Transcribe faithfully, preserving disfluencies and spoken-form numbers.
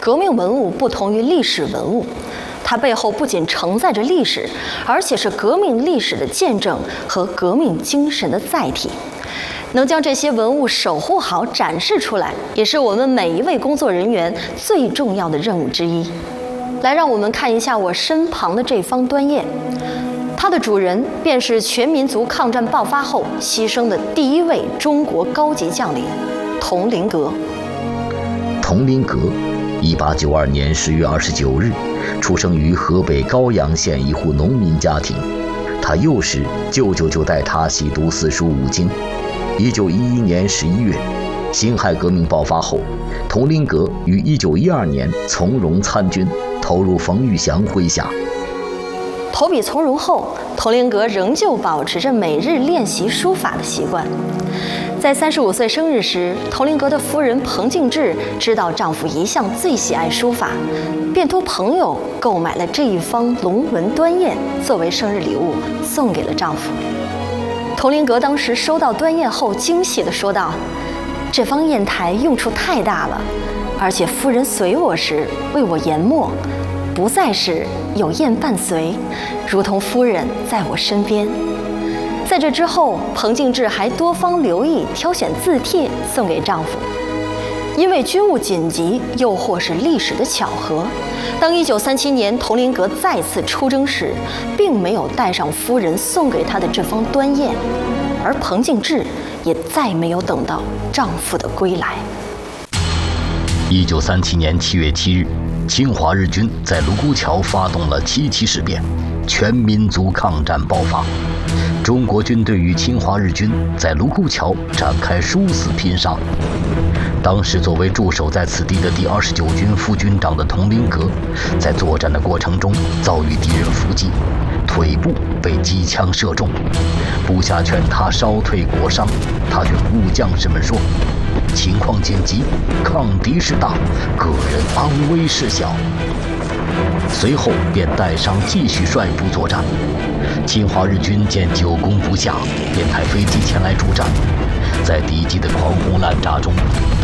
革命文物不同于历史文物，它背后不仅承载着历史，而且是革命历史的见证和革命精神的载体。能将这些文物守护好、展示出来，也是我们每一位工作人员最重要的任务之一。来，让我们看一下我身旁的这方端砚，它的主人便是全民族抗战爆发后牺牲的第一位中国高级将领佟麟阁。 佟麟阁，一八九二年十月二十九日，出生于河北高阳县一户农民家庭。他幼时，舅舅就带他习读四书五经。一九一一年十一月，辛亥革命爆发后，佟麟阁于一九一二年从容参军，投入冯玉祥麾下。 投笔从戎后，佟麟阁仍旧保持着每日练习书法的习惯。在三十五岁生日时，佟麟阁的夫人彭敬志知道丈夫一向最喜爱书法，便托朋友购买了这一方龙纹端砚作为生日礼物，送给了丈夫。佟麟阁当时收到端砚后，惊喜地说道：“这方砚台用处太大了，而且夫人随我时为我研墨，不再是有砚伴随，如同夫人在我身边。”在这之后，彭敬志还多方留意挑选字帖送给丈夫。因为军务紧急，又或是历史的巧合，当一九三七年佟麟阁再次出征时，并没有带上夫人送给他的这方端砚，而彭敬志也再没有等到丈夫的归来。 一九三七年七月七日，侵华日军在卢沟桥发动了七七事变，全民族抗战爆发。中国军队与侵华日军在卢沟桥展开殊死拼杀。当时作为驻守在此地的第二十九军副军长的佟麟阁，在作战的过程中遭遇敌人伏击，腿部被机枪射中，部下劝他烧退裹伤，他却误将士们说：“情况紧急，抗敌事大，个人安危事小。”随后便带伤继续率部作战。侵华日军见久攻不下，便派飞机前来助战。在敌机的狂轰滥炸中，